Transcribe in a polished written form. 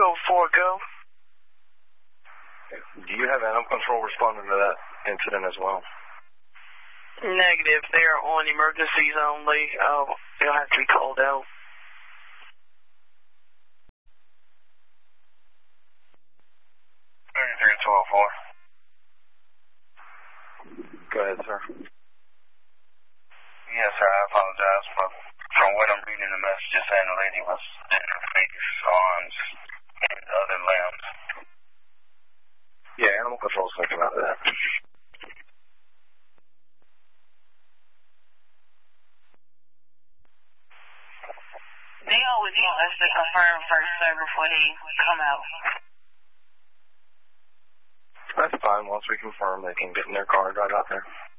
204, go. Do you have animal control responding to that incident as well? Negative. They are on emergencies only. They'll have to be called out. Go ahead, sir. Yes, sir, I apologize, but from what I'm reading in the message, it's saying the lady was in her face, arms, and other limbs. Yeah, animal control's thinking about that. They always want us to confirm first, sir, before they come out. That's fine. Once we confirm, they can get in their car and drive out there.